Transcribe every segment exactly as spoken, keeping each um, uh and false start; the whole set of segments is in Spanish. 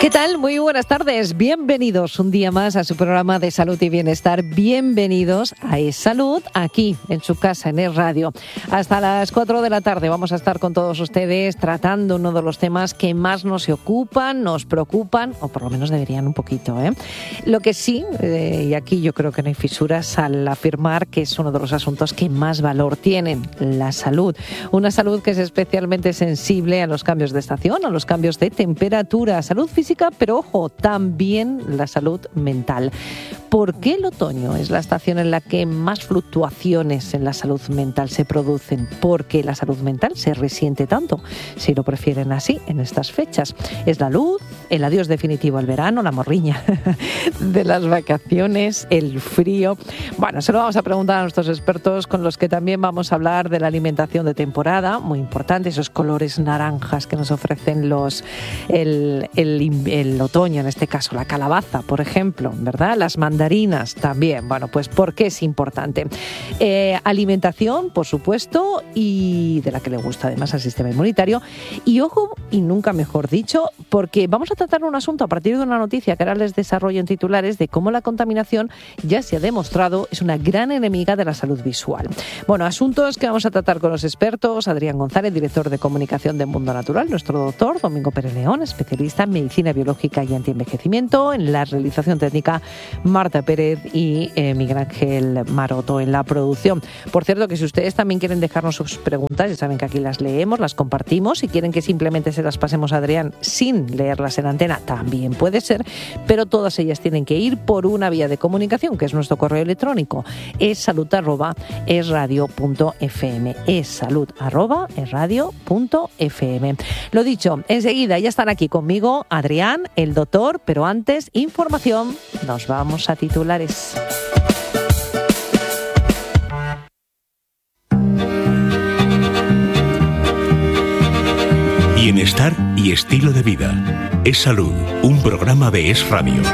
¿Qué tal? Muy buenas tardes. Bienvenidos un día más a su programa de salud y bienestar. Bienvenidos a Es Salud, aquí en su casa, en Es Radio. Hasta las cuatro de la tarde vamos a estar con todos ustedes tratando uno de los temas que más nos ocupan, nos preocupan, o por lo menos deberían un poquito, ¿eh? Lo que sí, eh, y aquí yo creo que no hay fisuras al afirmar que es uno de los asuntos que más valor tienen, la salud. Una salud que es especialmente sensible a los cambios de estación, a los cambios de temperatura, salud física, pero ojo, también la salud mental. ¿Por qué el otoño es la estación en la que más fluctuaciones en la salud mental se producen? ¿Por qué la salud mental se resiente tanto? Si lo prefieren así, en estas fechas. ¿Es la luz, el adiós definitivo al verano, la morriña de las vacaciones, el frío? Bueno, se lo vamos a preguntar a nuestros expertos, con los que también vamos a hablar de la alimentación de temporada, muy importante, esos colores naranjas que nos ofrecen los el, el, el otoño, en este caso la calabaza, por ejemplo, ¿verdad? Las mandarinas también. Bueno, pues ¿por qué es importante? Eh, alimentación, por supuesto, y de la que le gusta además al sistema inmunitario. Y ojo, y nunca mejor dicho, porque vamos a tratar un asunto a partir de una noticia que ahora les desarrollo en titulares de cómo la contaminación ya se ha demostrado es una gran enemiga de la salud visual. Bueno, asuntos que vamos a tratar con los expertos: Adrián González, director de comunicación de Mundo Natural, nuestro doctor Domingo Pérez León, especialista en medicina biológica y antienvejecimiento, en la realización técnica Marta Pérez y eh, Miguel Ángel Maroto en la producción. Por cierto, que si ustedes también quieren dejarnos sus preguntas, ya saben que aquí las leemos, las compartimos. Si quieren que simplemente se las pasemos a Adrián sin leerlas en antena, también puede ser, pero todas ellas tienen que ir por una vía de comunicación, que es nuestro correo electrónico, es salud arroba es radio punto f m, es salud arroba es radio punto f m. Lo dicho, enseguida ya están aquí conmigo Adrián, el doctor, pero antes, información. Nos vamos a titulares. Bienestar y estilo de vida. Es Salud, un programa de Es Radio.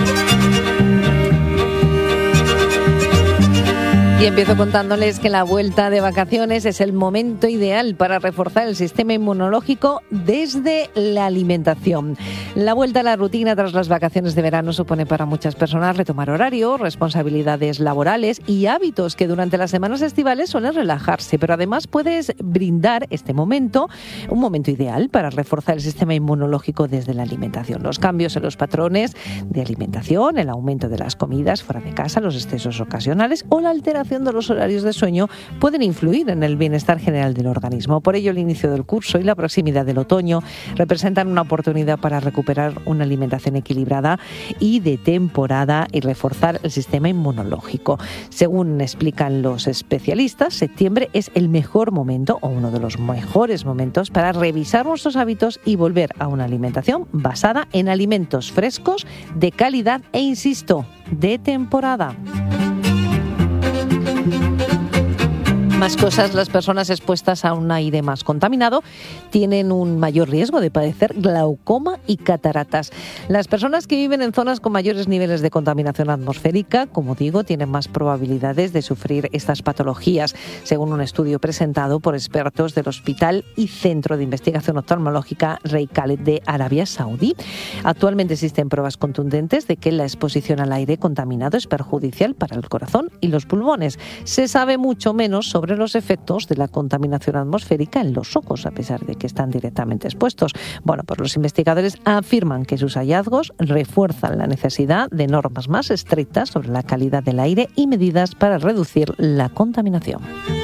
Y empiezo contándoles que la vuelta de vacaciones es el momento ideal para reforzar el sistema inmunológico desde la alimentación. La vuelta a la rutina tras las vacaciones de verano supone para muchas personas retomar horarios, responsabilidades laborales y hábitos que durante las semanas estivales suelen relajarse, pero además puedes brindar este momento, un momento ideal para reforzar el sistema inmunológico desde la alimentación. Los cambios en los patrones de alimentación, el aumento de las comidas fuera de casa, los excesos ocasionales o la alteración de los horarios de sueño pueden influir en el bienestar general del organismo. Por ello, el inicio del curso y la proximidad del otoño representan una oportunidad para recuperar una alimentación equilibrada y de temporada y reforzar el sistema inmunológico. Según explican los especialistas, septiembre es el mejor momento o uno de los mejores momentos para revisar nuestros hábitos y volver a una alimentación basada en alimentos frescos, de calidad e, insisto, de temporada. Más cosas, las personas expuestas a un aire más contaminado tienen un mayor riesgo de padecer glaucoma y cataratas. Las personas que viven en zonas con mayores niveles de contaminación atmosférica, como digo, tienen más probabilidades de sufrir estas patologías, según un estudio presentado por expertos del Hospital y Centro de Investigación Oftalmológica Rey Khaled de Arabia Saudí. Actualmente existen pruebas contundentes de que la exposición al aire contaminado es perjudicial para el corazón y los pulmones. Se sabe mucho menos sobre los efectos de la contaminación atmosférica en los ojos, a pesar de que están directamente expuestos. Bueno, pues los investigadores afirman que sus hallazgos refuerzan la necesidad de normas más estrictas sobre la calidad del aire y medidas para reducir la contaminación.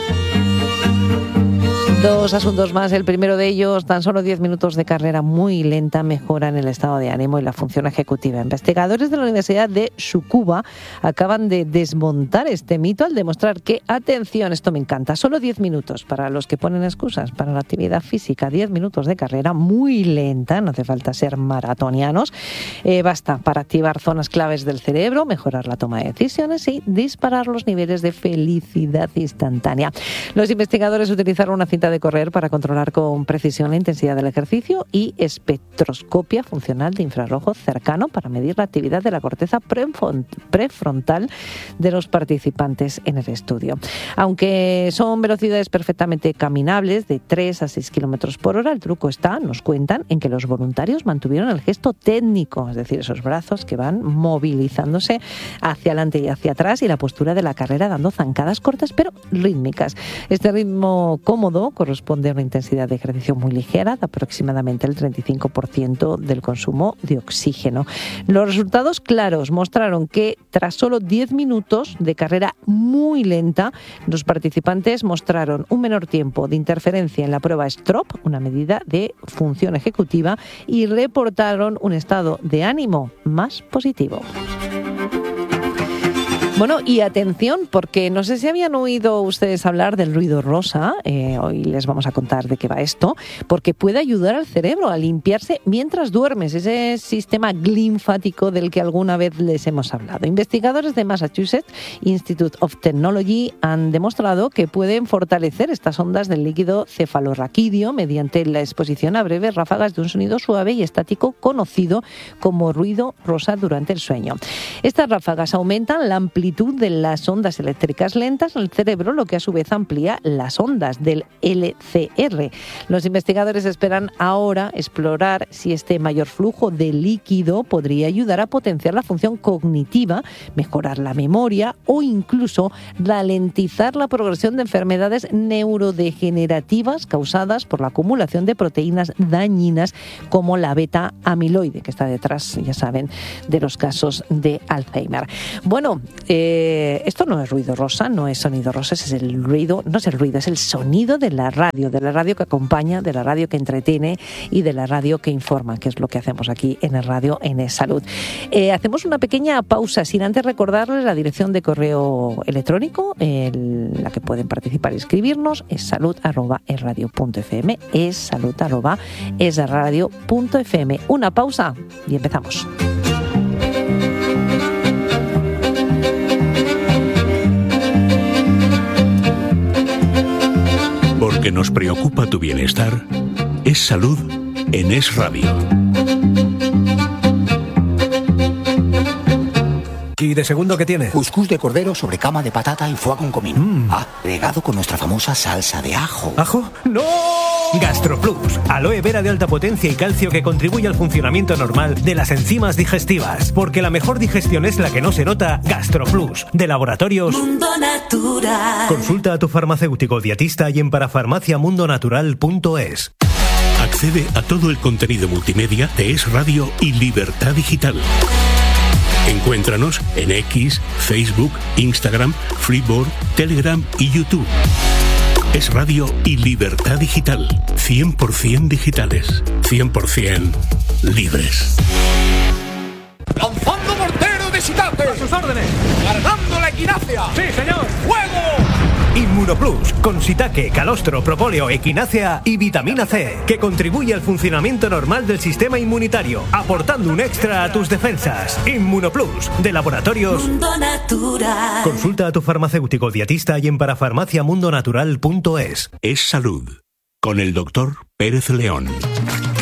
Dos asuntos más. El primero de ellos, tan solo diez minutos de carrera muy lenta mejoran el estado de ánimo y la función ejecutiva. Investigadores de la Universidad de Tsukuba acaban de desmontar este mito al demostrar que, atención, esto me encanta, solo diez minutos para los que ponen excusas para la actividad física, diez minutos de carrera muy lenta, no hace falta ser maratonianos, eh, basta para activar zonas claves del cerebro, mejorar la toma de decisiones y disparar los niveles de felicidad instantánea. Los investigadores utilizaron una cinta de de correr para controlar con precisión la intensidad del ejercicio y espectroscopia funcional de infrarrojo cercano para medir la actividad de la corteza prefrontal de los participantes en el estudio. Aunque son velocidades perfectamente caminables de tres a seis kilómetros por hora, el truco está, nos cuentan, en que los voluntarios mantuvieron el gesto técnico, es decir, esos brazos que van movilizándose hacia adelante y hacia atrás, y la postura de la carrera dando zancadas cortas pero rítmicas. Este ritmo cómodo corresponde a una intensidad de ejercicio muy ligera, de aproximadamente el treinta y cinco por ciento del consumo de oxígeno. Los resultados claros mostraron que tras solo diez minutos de carrera muy lenta, los participantes mostraron un menor tiempo de interferencia en la prueba STROP, una medida de función ejecutiva, y reportaron un estado de ánimo más positivo. Bueno, y atención, porque no sé si habían oído ustedes hablar del ruido rosa, eh, hoy les vamos a contar de qué va esto, porque puede ayudar al cerebro a limpiarse mientras duermes, ese sistema linfático del que alguna vez les hemos hablado. Investigadores de Massachusetts Institute of Technology han demostrado que pueden fortalecer estas ondas del líquido cefalorraquídeo mediante la exposición a breves ráfagas de un sonido suave y estático conocido como ruido rosa durante el sueño. Estas ráfagas aumentan la amplitud de las ondas eléctricas lentas en el cerebro, lo que a su vez amplía las ondas del L C R. Los investigadores esperan ahora explorar si este mayor flujo de líquido podría ayudar a potenciar la función cognitiva, mejorar la memoria o incluso ralentizar la progresión de enfermedades neurodegenerativas causadas por la acumulación de proteínas dañinas como la beta amiloide, que está detrás, ya saben, de los casos de Alzheimer. Bueno, eh, esto no es ruido rosa, no es sonido rosa, es el ruido, no es el ruido, es el sonido de la radio, de la radio que acompaña, de la radio que entretiene y de la radio que informa, que es lo que hacemos aquí en el radio en Es Salud. Eh, hacemos una pequeña pausa, sin antes recordarles la dirección de correo electrónico, en la que pueden participar y escribirnos, es salud arroba es radio punto f m, es salud arroba es radio punto f m. Una pausa y empezamos. Porque nos preocupa tu bienestar, Es Salud en Es Radio. ¿Y de segundo qué tiene? Cuscús de cordero sobre cama de patata y foie con comino. Mm. Agregado con nuestra famosa salsa de ajo. ¿Ajo? ¡No! GastroPlus, aloe vera de alta potencia y calcio que contribuye al funcionamiento normal de las enzimas digestivas. Porque la mejor digestión es la que no se nota. GastroPlus, de Laboratorios Mundo Natural. Consulta a tu farmacéutico dietista y en parafarmacia mundo natural punto es. Accede a todo el contenido multimedia de Es Radio y Libertad Digital. Encuéntranos en X, Facebook, Instagram, Freeboard, Telegram y YouTube. Es Radio y Libertad Digital. cien por ciento digitales. cien por ciento libres. ¡Lanzando mortero de shiitake! ¡A sus órdenes! ¡Cargando la equinacia! ¡Sí, señor! ¡Fuego! Inmunoplus, con shiitake, calostro, propóleo, equinácea y vitamina C, que contribuye al funcionamiento normal del sistema inmunitario, aportando un extra a tus defensas. Inmunoplus, de Laboratorios Mundo Natural. Consulta a tu farmacéutico dietista y en parafarmacia mundo natural punto es. Es Salud, con el doctor Pérez León.